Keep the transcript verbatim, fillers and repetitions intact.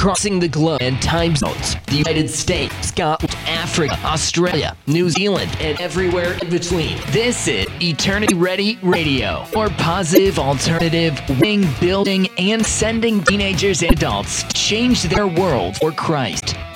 crossing the globe and time zones. The United States, Scotland, Africa, Australia, New Zealand, and everywhere in between. This is Eternity Ready Radio, or positive alternative wing building and sending teenagers and adults to change their world for Christ.